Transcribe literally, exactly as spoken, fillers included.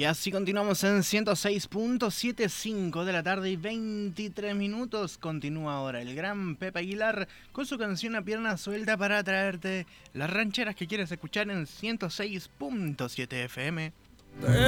así continuamos en ciento seis punto setenta y cinco de la tarde y veintitrés minutos. Continúa ahora el gran Pepe Aguilar con su canción A Pierna Suelta para traerte las rancheras que quieres escuchar en ciento seis punto siete F M.